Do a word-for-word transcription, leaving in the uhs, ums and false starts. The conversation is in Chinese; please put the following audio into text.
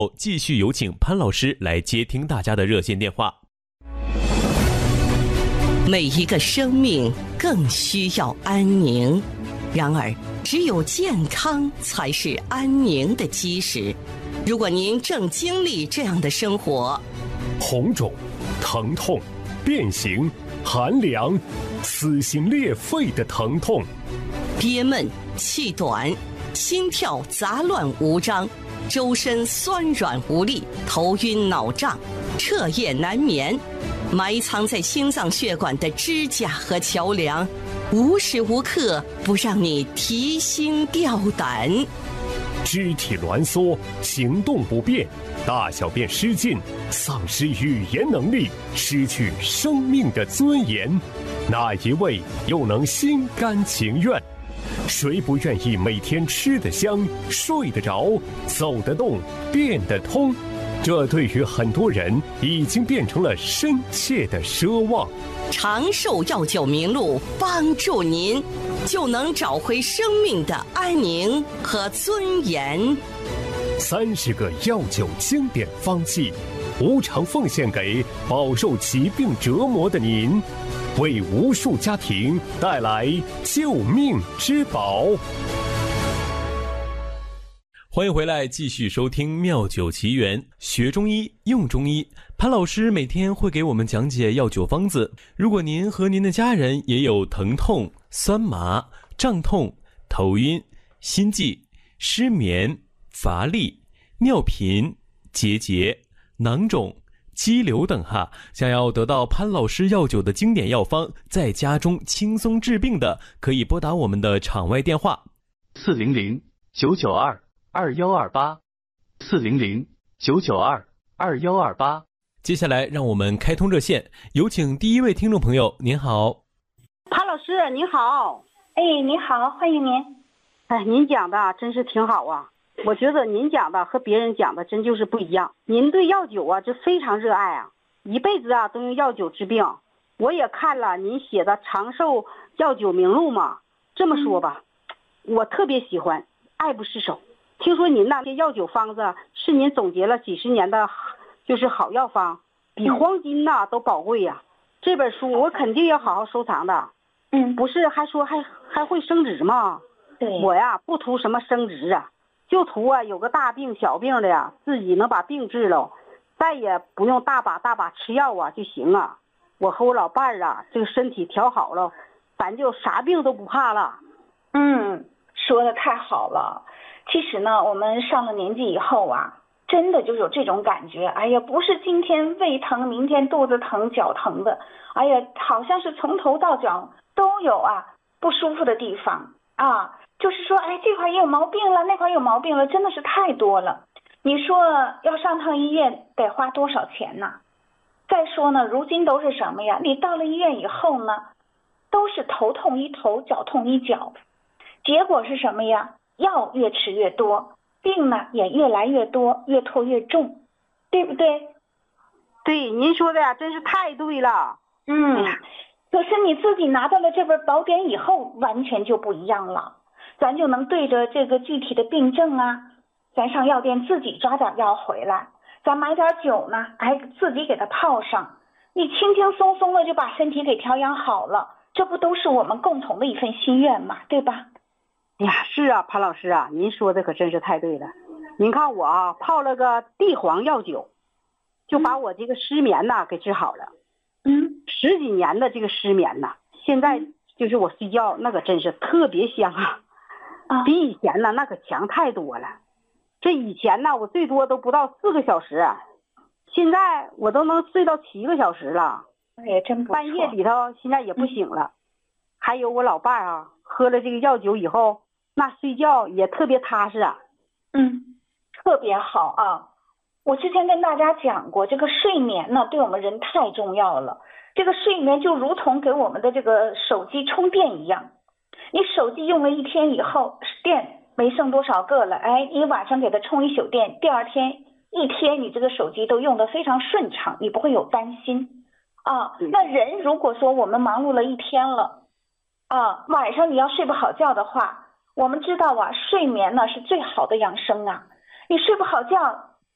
继续有请潘老师来接听大家的热线电话。 每一个生命更需要安宁，然而只有健康才是安宁的基石。如果您正经历这样的生活， 红肿、疼痛、变形、寒凉、撕心裂肺的疼痛， 憋闷、气短、心跳杂乱无章，周身酸软无力，头晕脑胀，彻夜难眠，埋藏在心脏血管的支架和桥梁，无时无刻不让你提心吊胆。 肢体挛缩，行动不便，大小便失禁，丧失语言能力，失去生命的尊严，哪一位又能心甘情愿？谁不愿意每天吃得香、睡得着、走得动、变得通？这对于很多人已经变成了深切的奢望。 长寿药酒名录帮助您，就能找回生命的安宁和尊严。 三十个药酒经典方剂，无偿奉献给饱受疾病折磨的您，为无数家庭带来救命之宝。 欢迎回来，继续收听《妙酒奇缘》，学中医，用中医。潘老师每天会给我们讲解药酒方子。如果您和您的家人也有疼痛、酸麻、胀痛、头晕、心悸、失眠、乏力、尿频、结节、囊肿、肌瘤等哈，想要得到潘老师药酒的经典药方，在家中轻松治病的，可以拨打我们的场外电话四零零九九二二幺二八四零零九九二二幺二八。 接下来让我们开通热线，有请第一位听众朋友。您好， 潘老师您好。 哎，你好，欢迎您。 哎，您讲的真是挺好啊，我觉得您讲的和别人讲的真就是不一样。您对药酒啊这非常热爱啊，一辈子啊都用药酒治病。我也看了您写的长寿药酒名录嘛，这么说吧、嗯、我特别喜欢，爱不释手。听说您那些药酒方子是您总结了几十年的就是好药方，比黄金呐、啊、都宝贵呀、啊。这本书我肯定要好好收藏的。 嗯， 不是还说还还会升值吗？ 对， 我呀不图什么升值啊，就图啊有个大病小病的呀，自己能把病治了，再也不用大把大把吃药啊就行啊。我和我老伴儿啊，这个身体调好了，咱就啥病都不怕了。 嗯，说的太好了。其实呢，我们上了年纪以后啊，真的就有这种感觉。哎呀，不是今天胃疼，明天肚子疼、脚疼的。哎呀，好像是从头到脚都有啊不舒服的地方啊。就是说，哎，这块也有毛病了，那块有毛病了，真的是太多了。你说要上趟医院得花多少钱呢？再说呢，如今都是什么呀？你到了医院以后呢，都是头痛一头，脚痛一脚。结果是什么呀？药越吃越多，病呢也越来越多，越拖越重，对不对？ 对，您说的呀，真是太对了。 嗯，可是你自己拿到了这本宝典以后，完全就不一样了。咱就能对着这个具体的病症啊，咱上药店自己抓点药回来，咱买点酒呢，哎，自己给它泡上，你轻轻松松的就把身体给调养好了，这不都是我们共同的一份心愿嘛，对吧？ 哎呀，是啊，潘老师啊，您说的可真是太对了。您看我啊，泡了个地黄药酒，就把我这个失眠呐给治好了。 嗯， 十几年的这个失眠呐，现在就是我睡觉那个真是特别香啊， 啊比以前呢那可强太多了。这以前呢我最多都不到四个小时，现在我都能睡到七个小时了。 也真不错。 半夜里头现在也不醒了。嗯、还有我老伴儿啊，喝了这个药酒以后，那睡觉也特别踏实啊。 嗯，特别好啊。我之前跟大家讲过，这个睡眠呢对我们人太重要了。这个睡眠就如同给我们的这个手机充电一样，你手机用了一天以后，电没剩多少个了，哎，你晚上给它充一宿电，第二天一天你这个手机都用得非常顺畅，你不会有担心啊。那人如果说我们忙碌了一天了啊，晚上你要睡不好觉的话，我们知道啊，睡眠呢是最好的养生啊。你睡不好觉，